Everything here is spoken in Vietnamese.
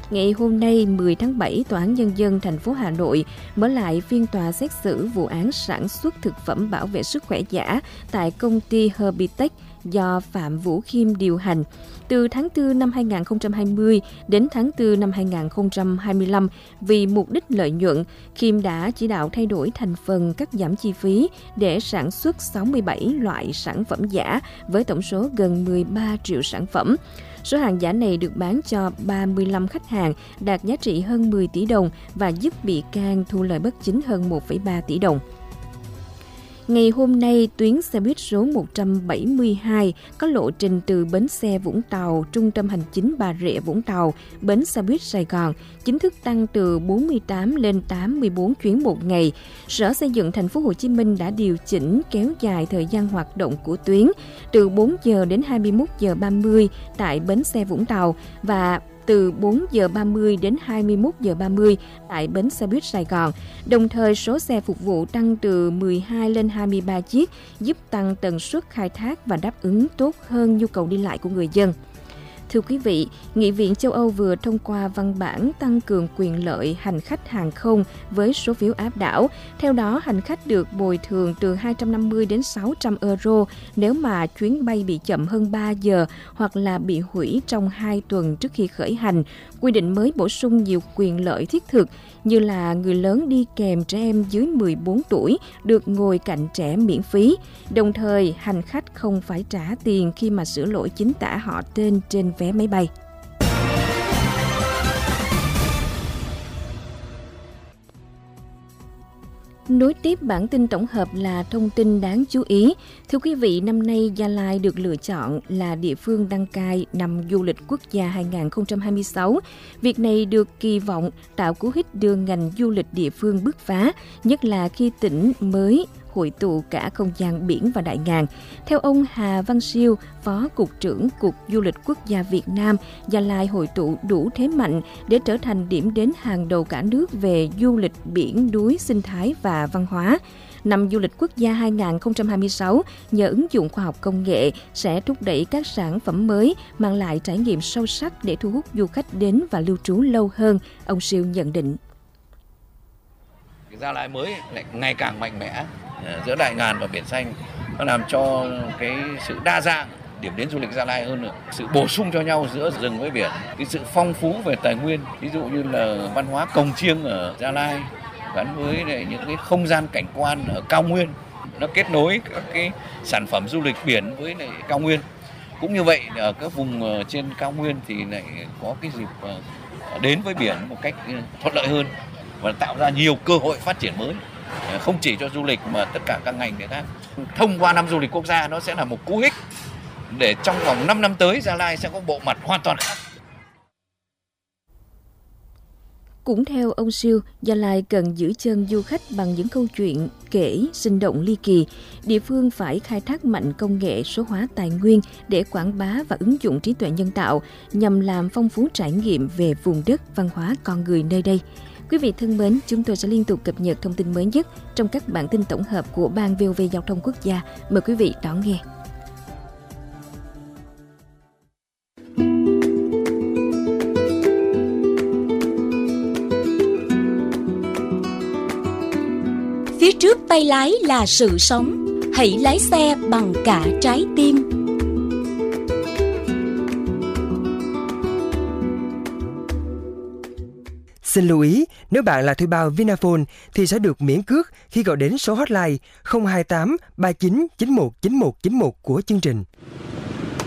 Ngày hôm nay 10 tháng 7, Tòa án Nhân dân thành phố Hà Nội mở lại phiên tòa xét xử vụ án sản xuất thực phẩm bảo vệ sức khỏe giả tại công ty Herbitech do Phạm Vũ Khiêm điều hành. Từ tháng 4 năm 2020 đến tháng 4 năm 2025, vì mục đích lợi nhuận, Khiêm đã chỉ đạo thay đổi thành phần, cắt giảm chi phí để sản xuất 67 loại sản phẩm giả với tổng số gần 13 triệu sản phẩm. Số hàng giả này được bán cho 35 khách hàng, đạt giá trị hơn 10 tỷ đồng và giúp bị can thu lợi bất chính hơn 1,3 tỷ đồng. Ngày hôm nay, tuyến xe buýt số 172 có lộ trình từ bến xe Vũng Tàu, trung tâm hành chính Bà Rịa Vũng Tàu, bến xe buýt Sài Gòn chính thức tăng từ 48 lên 84 chuyến một ngày. Sở Xây dựng Thành phố Hồ Chí Minh đã điều chỉnh kéo dài thời gian hoạt động của tuyến từ 4 giờ đến 21 giờ 30 tại bến xe Vũng Tàu và từ 4 giờ 30 đến 21 giờ 30 tại bến xe buýt Sài Gòn. Đồng thời, số xe phục vụ tăng từ 12 lên 23 chiếc, giúp tăng tần suất khai thác và đáp ứng tốt hơn nhu cầu đi lại của người dân. Thưa quý vị, Nghị viện châu Âu vừa thông qua văn bản tăng cường quyền lợi hành khách hàng không với số phiếu áp đảo. Theo đó, hành khách được bồi thường từ 250 đến 600 euro nếu mà chuyến bay bị chậm hơn 3 giờ hoặc là bị hủy trong 2 tuần trước khi khởi hành. Quy định mới bổ sung nhiều quyền lợi thiết thực như là người lớn đi kèm trẻ em dưới 14 tuổi được ngồi cạnh trẻ miễn phí. Đồng thời, hành khách không phải trả tiền khi mà sửa lỗi chính tả họ tên trên vé máy bay. Nối tiếp bản tin tổng hợp là thông tin đáng chú ý. Thưa quý vị, năm nay Gia Lai được lựa chọn là địa phương đăng cai năm du lịch quốc gia 2026. Việc này được kỳ vọng tạo cú hích đưa ngành du lịch địa phương bứt phá, nhất là khi tỉnh mới hội tụ cả không gian biển và đại ngàn. Theo ông Hà Văn Siêu, Phó Cục trưởng Cục Du lịch Quốc gia Việt Nam, Gia Lai hội tụ đủ thế mạnh để trở thành điểm đến hàng đầu cả nước về du lịch biển, núi, sinh thái và văn hóa. Năm du lịch quốc gia 2026 nhờ ứng dụng khoa học công nghệ sẽ thúc đẩy các sản phẩm mới, mang lại trải nghiệm sâu sắc để thu hút du khách đến và lưu trú lâu hơn, ông Siêu nhận định. Gia Lai mới lại ngày càng mạnh mẽ giữa đại ngàn và biển xanh, nó làm cho cái sự đa dạng điểm đến du lịch Gia Lai hơn nữa, sự bổ sung cho nhau giữa rừng với biển, cái sự phong phú về tài nguyên, ví dụ như là văn hóa cồng chiêng ở Gia Lai gắn với những cái không gian cảnh quan ở cao nguyên, nó kết nối các cái sản phẩm du lịch biển với lại cao nguyên. Cũng như vậy ở các vùng trên cao nguyên thì lại có cái dịp đến với biển một cách thuận lợi hơn và tạo ra nhiều cơ hội phát triển mới, không chỉ cho du lịch mà tất cả các ngành khác. Thông qua năm du lịch quốc gia nó sẽ là một cú hích để trong vòng 5 năm tới Gia Lai sẽ có bộ mặt hoàn toàn khác. Cũng theo ông Siêu, Gia Lai cần giữ chân du khách bằng những câu chuyện kể sinh động ly kỳ. Địa phương phải khai thác mạnh công nghệ số hóa tài nguyên để quảng bá và ứng dụng trí tuệ nhân tạo nhằm làm phong phú trải nghiệm về vùng đất, văn hóa con người nơi đây. Quý vị thân mến, chúng tôi sẽ liên tục cập nhật thông tin mới nhất trong các bản tin tổng hợp của Ban VOV Giao thông Quốc gia. Mời quý vị đón nghe. Phía trước tay lái là sự sống, hãy lái xe bằng cả trái tim. Xin lưu ý, nếu bạn là thuê bao Vinaphone thì sẽ được miễn cước khi gọi đến số hotline 028 39 91 9191 của chương trình.